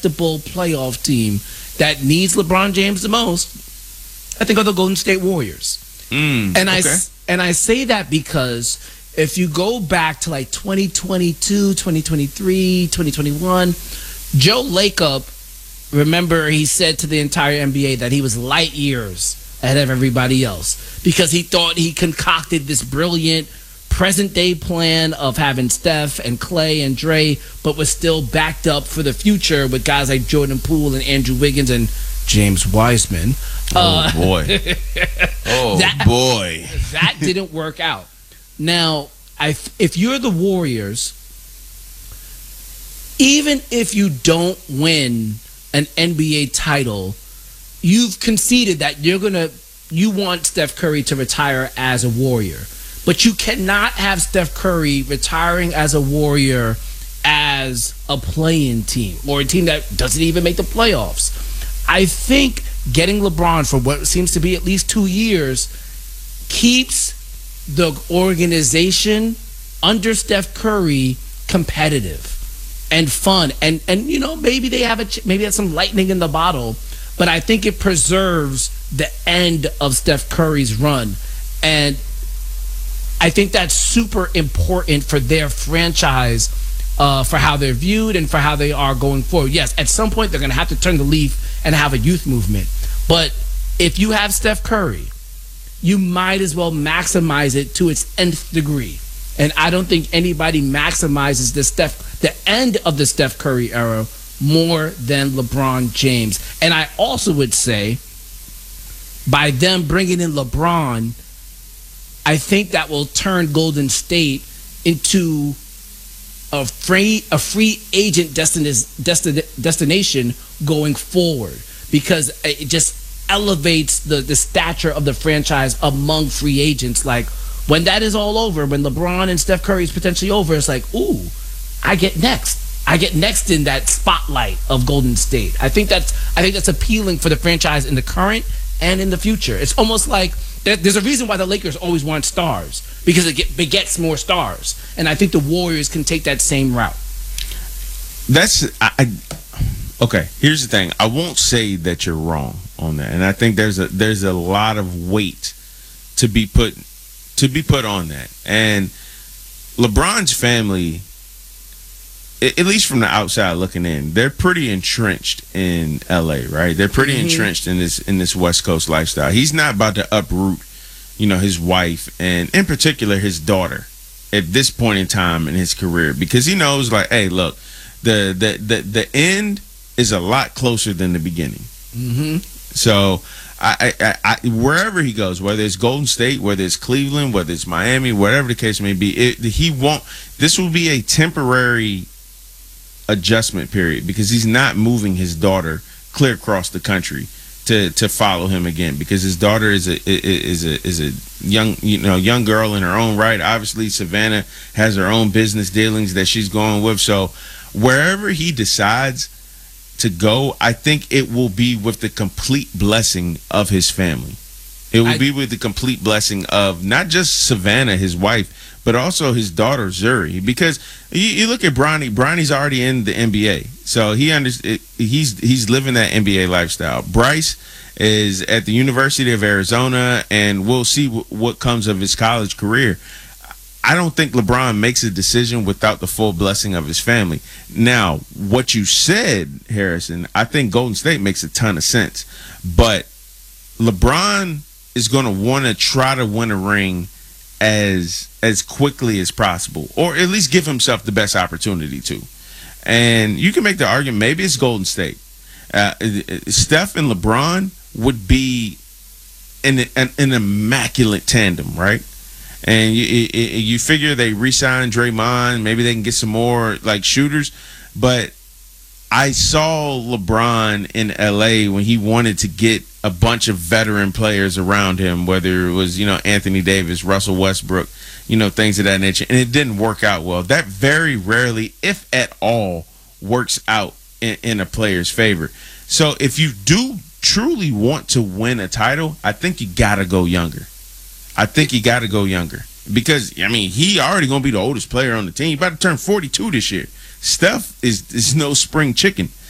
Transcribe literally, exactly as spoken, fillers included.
respectable playoff team that needs LeBron James the most, I think, are the Golden State Warriors. Mm, and I okay. and I say that because if you go back to like twenty twenty-two, twenty twenty-three, twenty twenty-one, Joe Lacob, remember, he said to the entire N B A that he was light years ahead of everybody else because he thought he concocted this brilliant present day plan of having Steph and Clay and Dre, but was still backed up for the future with guys like Jordan Poole and Andrew Wiggins and James Wiseman. Oh, uh, boy. Oh, that, boy. That didn't work out. Now, I, if you're the Warriors, even if you don't win an N B A title, you've conceded that you're gonna you want Steph Curry to retire as a Warrior. But you cannot have Steph Curry retiring as a Warrior as a play-in team or a team that doesn't even make the playoffs. I think getting LeBron for what seems to be at least two years keeps the organization under Steph Curry competitive and fun. And, and you know, maybe they have a maybe that's some lightning in the bottle, but I think it preserves the end of Steph Curry's run. And I think that's super important for their franchise, uh, for how they're viewed and for how they are going forward. Yes, at some point they're going to have to turn the leaf and have a youth movement. But if you have Steph Curry, you might as well maximize it to its nth degree. And I don't think anybody maximizes the Steph, the end of the Steph Curry era more than LeBron James. And I also would say, by them bringing in LeBron, I think that will turn Golden State into a free a free agent destin- destin- destination going forward, because it just elevates the, the stature of the franchise among free agents. Like, when that is all over, when LeBron and Steph Curry is potentially over, it's like, ooh, I get next. I get next in that spotlight of Golden State. I think that's I think that's appealing for the franchise in the current and in the future. It's almost like there's a reason why the Lakers always want stars, because it get, begets more stars. And I think the Warriors can take that same route. That's I, I okay. Here's the thing. I won't say that you're wrong on that, and I think there's a there's a lot of weight to be put to be put on that. And LeBron's family, at least from the outside looking in, they're pretty entrenched in L A, right? They're pretty mm-hmm. entrenched in this in this West Coast lifestyle. He's not about to uproot, you know, his wife and in particular his daughter at this point in time in his career, because he knows, like, hey, look, the the the, the end is a lot closer than the beginning. Mm-hmm. So I, I, I, wherever he goes, whether it's Golden State, whether it's Cleveland, whether it's Miami, whatever the case may be, it, he won't. This will be a temporary adjustment period, because he's not moving his daughter clear across the country to to follow him again, because his daughter is a is a is a young you know young girl in her own right. Obviously, Savannah has her own business dealings that she's going with. So wherever he decides to go, I think it will be with the complete blessing of his family. It will I, be with the complete blessing of not just Savannah, his wife, but also his daughter Zuri. Because you, you look at Bronny, Bronny's already in the N B A, so he under, he's he's living that N B A lifestyle. Bryce is at the University of Arizona, and we'll see w- what comes of his college career. I don't think LeBron makes a decision without the full blessing of his family. Now, what you said, Harrison, I think Golden State makes a ton of sense, but LeBron is going to want to try to win a ring as as quickly as possible, or at least give himself the best opportunity to. And you can make the argument maybe it's Golden State. Uh, Steph and LeBron would be an, an, an immaculate tandem, right? And you, you figure they re-sign Draymond, maybe they can get some more like shooters. But I saw LeBron in L A when he wanted to get a bunch of veteran players around him, whether it was, you know, Anthony Davis, Russell Westbrook, you know, things of that nature. And it didn't work out well. That very rarely, if at all, works out in, in a player's favor. So if you do truly want to win a title, I think you got to go younger. I think you got to go younger, because, I mean, he already going to be the oldest player on the team. He's about to turn forty-two this year. Steph is, is no spring chicken.